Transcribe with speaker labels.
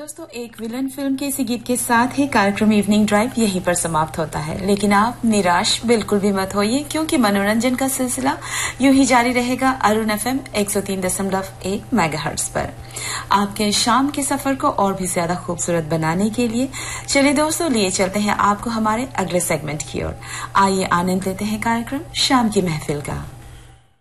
Speaker 1: दोस्तों, एक villain film के इसी गीत के साथ ही कार्यक्रम इवनिंग ड्राइव यहीं पर समाप्त होता है। लेकिन आप निराश बिल्कुल भी मत होइए, क्योंकि मनोरंजन का सिलसिला यूं ही जारी रहेगा अरुण FM 103.1 मेगाहर्ट्ज पर। आपके शाम के सफर को और भी ज्यादा खूबसूरत बनाने के लिए चलिए दोस्तों, लिए चलते हैं आपको हमारे अगले सेगमेंट की ओर। आइए आनंद लेते हैं कार्यक्रम शाम की महफिल का।